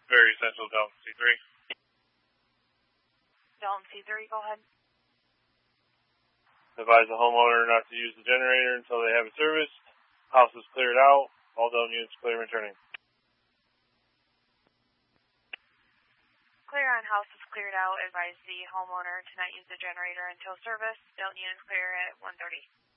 Very Central, Dalton C3. Dalton C3, go ahead. Advise the homeowner not to use the generator until they have it serviced. House is cleared out. All down units clear and returning. Clear on house is cleared out. Advise the homeowner to not use the generator until service. Dalton units clear at 1:30.